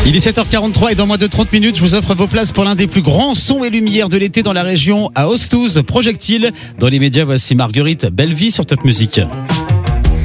Il est 7h43 et dans moins de 30 minutes, je vous offre vos places pour l'un des plus grands sons et lumières de l'été dans la région à Ostouze, Projectile. Dans les médias, voici Marguerite Belleville sur Top Music.